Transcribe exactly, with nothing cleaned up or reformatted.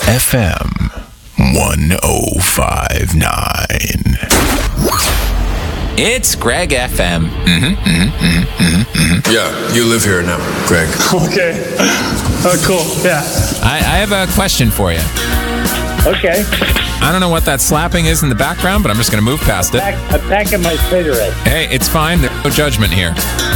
F M one oh five point nine. It's Greg F M. Mm-hmm, mm-hmm, mm-hmm, mm-hmm, mm-hmm. Yeah, you live here now, Greg. Okay. Oh, cool. Yeah. I, I have a question for you. Okay. I don't know what that slapping is in the background, but I'm just going to move past it. Pack, I'm packing my cigarettes. Hey, it's fine. There's no judgment here.